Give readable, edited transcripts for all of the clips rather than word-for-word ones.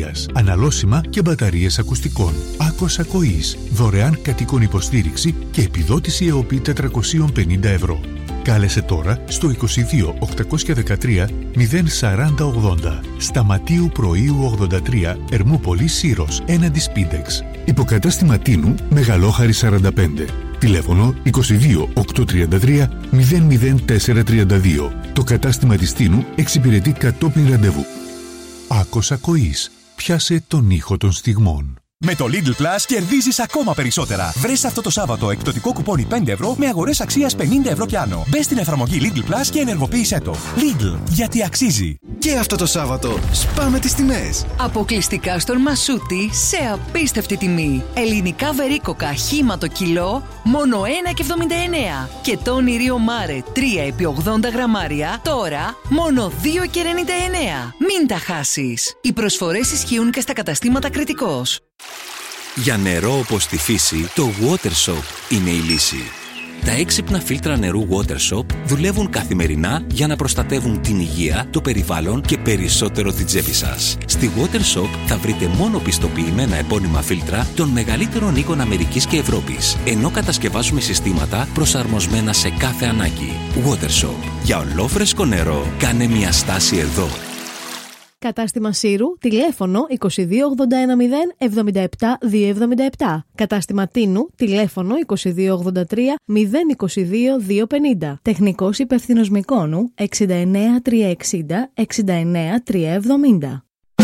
ηλεκτροκαρδιογραφίας, αναλώσιμα και μπαταρίες ακουστικών. Άκος Ακοής, δωρεάν κατοίκων υποστήριξη και επιδότηση ΕΟΠΗ 450 ευρώ. Κάλεσε τώρα στο 22 813 04080. Σταματίου Πρωίου 83, Ερμούπολη Σύρος, έναντι Σπίντεξ. Υποκατάστημα Τίνου, Μεγαλόχαρη 45. Τηλέφωνο 22 833 00432. Το κατάστημα της Τίνου εξυπηρετεί κατόπιν ραντεβού. Άκος Ακοής. Πιάσε τον ήχο των στιγμών. Με το Lidl Plus κερδίζεις ακόμα περισσότερα. Βρες αυτό το Σάββατο εκπτωτικό κουπόνι 5 ευρώ με αγορές αξίας 50 ευρώ κι άνω. Μπες στην εφαρμογή Lidl Plus και ενεργοποίησέ το. Lidl, γιατί αξίζει. Και αυτό το Σάββατο σπάμε τις τιμές. Αποκλειστικά στον Μασούτη σε απίστευτη τιμή. Ελληνικά βερίκοκα χύμα το κιλό μόνο 1,79. Και τόνι Ρίο Μάρε 3x80 γραμμάρια τώρα μόνο 2,99. Μην τα χάσεις. Οι προσφορές ισχύουν και στα καταστήματα Κρητικός. Για νερό όπως τη φύση, το Water Soap είναι η λύση. Τα έξυπνα φίλτρα νερού Water Soap δουλεύουν καθημερινά για να προστατεύουν την υγεία, το περιβάλλον και περισσότερο την τσέπη σας. Στη Water Soap θα βρείτε μόνο πιστοποιημένα επώνυμα φίλτρα των μεγαλύτερων οίκων Αμερικής και Ευρώπης, ενώ κατασκευάζουμε συστήματα προσαρμοσμένα σε κάθε ανάγκη. Water Soap. Για ολόφρεσκο νερό, κάνε μια στάση εδώ. Κατάστημα Σύρου, τηλέφωνο 2281 077 277. Κατάστημα Τίνου, τηλέφωνο 2283 022 250. Τεχνικός υπεύθυνος Μυκόνου 69 360 69 370.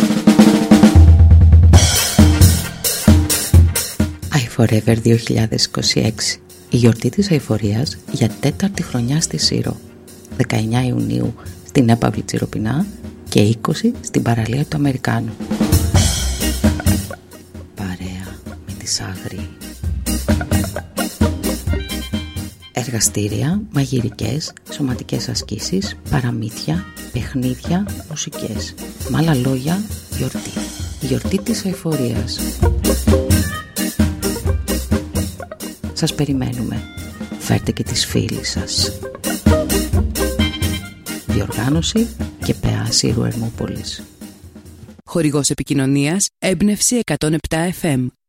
iForever 2026. Η γιορτή της αειφορίας για 4η χρονιά στη Σύρο. 19 Ιουνίου στην έπαυλη Τσιροπινά και 20 στην παραλία του Αμερικάνου. Παρέα με τη Σάγρη. Εργαστήρια, μαγειρικές, σωματικές ασκήσεις, παραμύθια, παιχνίδια, μουσικές. Με άλλα λόγια, γιορτή. Η γιορτή της αειφορίας. Σας περιμένουμε. Φέρτε και τις φίλες σας. Διοργάνωση και ΠΑ Σύρου Ερμούπολης. Χορηγός επικοινωνίας Έμπνευση 107 FM.